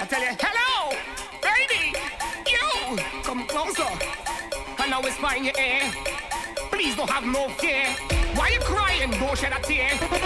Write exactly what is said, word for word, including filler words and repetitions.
tell you, hello, baby, you, come closer. I know it's fine, your ear. Please don't have no fear. Why you crying? Don't shed a tear.